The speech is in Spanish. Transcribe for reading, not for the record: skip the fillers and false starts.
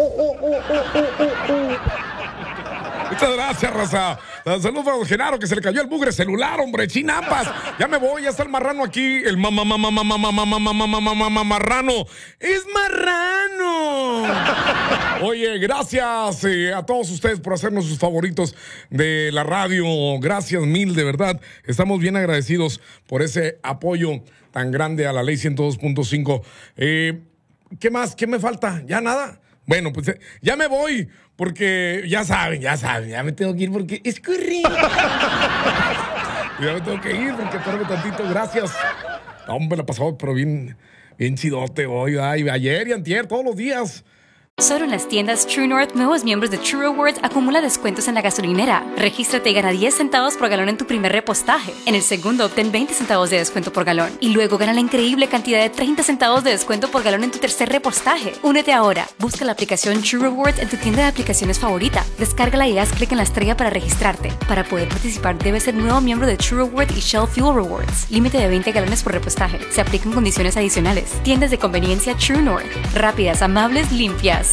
Muchas gracias, raza. Saludos a don Genaro, que se le cayó el mugre celular, hombre. Chinampas. Ya me voy, ya está el marrano aquí. El marrano. ¡Es marrano! Oye, gracias a todos ustedes por hacernos sus favoritos de la radio. Gracias mil, de verdad. Estamos bien agradecidos por ese apoyo tan grande a la ley 102.5. ¿Qué más? ¿Qué me falta? ¿Ya nada? Bueno, pues ya me voy, porque ya saben, ya me tengo que ir porque es corriente. Ya me tengo que ir porque espérame tantito, gracias. Hombre, la pasado, pero bien chidote hoy, ayer y antier, todos los días. Solo en las tiendas True North, nuevos miembros de True Rewards acumula descuentos en la gasolinera. Regístrate y gana 10 centavos por galón en tu primer repostaje. En el segundo, obtén 20 centavos de descuento por galón. Y luego gana la increíble cantidad de 30 centavos de descuento por galón en tu tercer repostaje. Únete ahora. Busca la aplicación True Rewards en tu tienda de aplicaciones favorita. Descárgala y haz clic en la estrella para registrarte. Para poder participar, debes ser nuevo miembro de True Rewards y Shell Fuel Rewards. Límite de 20 galones por repostaje. Se aplican condiciones adicionales. Tiendas de conveniencia True North. Rápidas, amables, limpias.